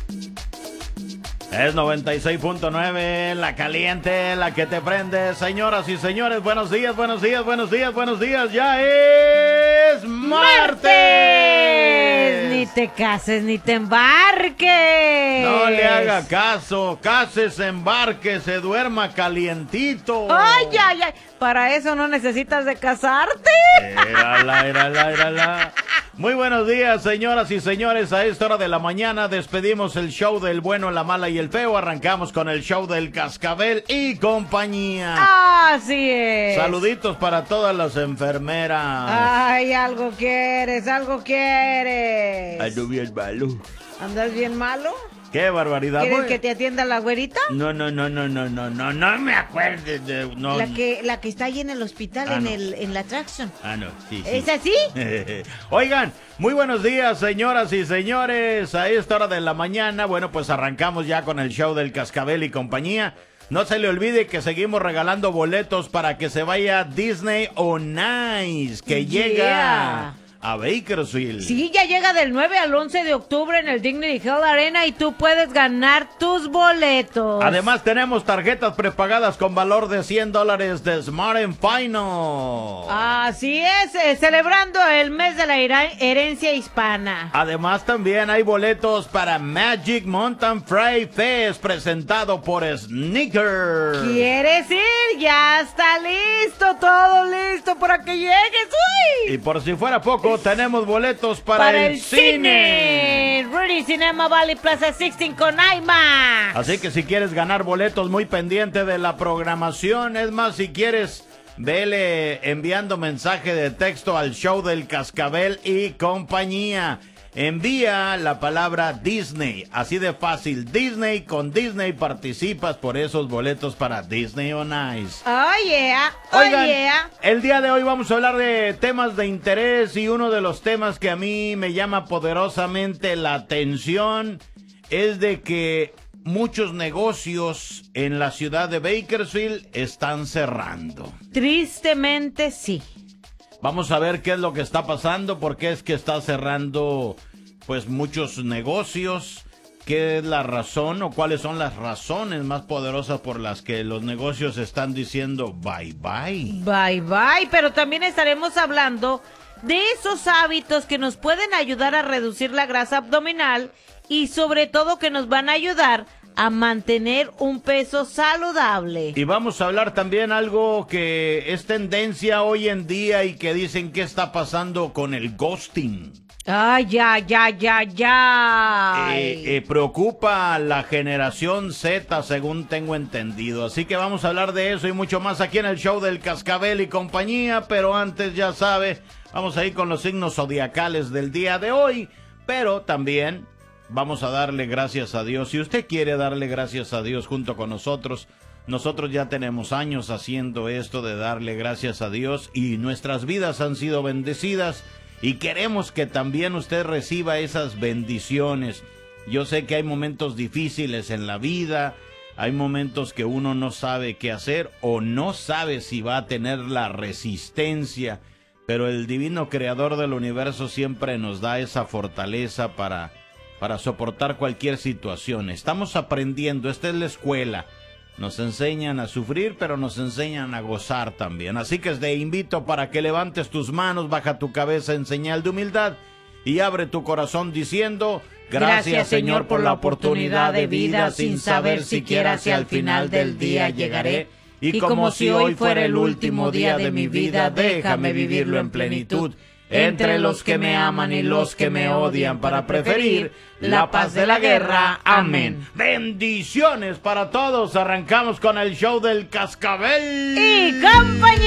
Es 96.9, la caliente, la que te prende. Señoras y señores, buenos días, buenos días, buenos días, buenos días. Ya es martes. Ni te cases, ni te embarques. No le haga caso, cácese, embarque, se duerma calientito. Ay, ay, ay. Para eso no necesitas de casarte. Érala. Muy buenos días, señoras y señores. A esta hora de la mañana despedimos el show del bueno, la mala y el feo. Arrancamos con el show del Cascabel y compañía. Así es. Saluditos para todas las enfermeras. Ay, algo quieres, algo quieres. Ando bien malo. ¿Andas bien malo? Qué barbaridad. ¿Quieres que te atienda la güerita? No me acuerdes de... No. La que está ahí en el hospital, Ah, no. en la Traction. Ah, no, sí. ¿Es así? Oigan, muy buenos días, señoras y señores. A esta hora de la mañana, bueno, pues arrancamos ya con el show del Cascabel y compañía. No se le olvide que seguimos regalando boletos para que se vaya Disney on Ice, que llega a Bakersfield. Sí, ya llega del 9 al 11 de octubre en el Dignity Health Arena y tú puedes ganar tus boletos. Además tenemos tarjetas prepagadas con valor de $100 de Smart & Final. Así es, celebrando el mes de la herencia hispana. Además también hay boletos para Magic Mountain Fry Fest presentado por Sneakers. ¿Quieres ir? Ya está listo, todo listo para que llegues. ¡Uy! Y por si fuera poco, tenemos boletos para el cine. Rudy Cinema Valley Plaza 16 con IMAX. Así que si quieres ganar boletos, muy pendiente de la programación. Es más, si quieres, vele enviando mensaje de texto al show del Cascabel y compañía. Envía la palabra Disney, así de fácil. Disney, con Disney participas por esos boletos para Disney on Ice. Oh yeah, Oigan, yeah. el día de hoy vamos a hablar de temas de interés y uno de los temas que a mí me llama poderosamente la atención es de que muchos negocios en la ciudad de Bakersfield están cerrando. Tristemente sí. Vamos a ver qué es lo que está pasando, por qué es que está cerrando pues muchos negocios, qué es la razón o cuáles son las razones más poderosas por las que los negocios están diciendo bye bye. Bye bye, pero también estaremos hablando de esos hábitos que nos pueden ayudar a reducir la grasa abdominal y sobre todo que nos van a ayudar a mantener un peso saludable. Y vamos a hablar también algo que es tendencia hoy en día y que dicen que está pasando con el ghosting. Ay, ya. Preocupa a la generación Z, según tengo entendido. Así que vamos a hablar de eso y mucho más aquí en el show del Cascabel y compañía. Pero antes, ya sabe, vamos a ir con los signos zodiacales del día de hoy. Pero también vamos a darle gracias a Dios. Si usted quiere darle gracias a Dios junto con nosotros ya tenemos años haciendo esto de darle gracias a Dios y nuestras vidas han sido bendecidas y queremos que también usted reciba esas bendiciones. Yo sé que hay momentos difíciles en la vida, hay momentos que uno no sabe qué hacer o no sabe si va a tener la resistencia, pero el divino creador del universo siempre nos da esa fortaleza para soportar cualquier situación. Estamos aprendiendo, esta es la escuela. Nos enseñan a sufrir, pero nos enseñan a gozar también. Así que te invito para que levantes tus manos, baja tu cabeza en señal de humildad y abre tu corazón diciendo: gracias Señor por la oportunidad de vida, sin saber siquiera si al final del día llegaré. Y como si hoy fuera el último día de mi vida, déjame vivirlo en plenitud. Entre los que me aman y los que me odian, para preferir la paz de la guerra. Amén. Bendiciones para todos. Arrancamos con el show del Cascabel y compañía.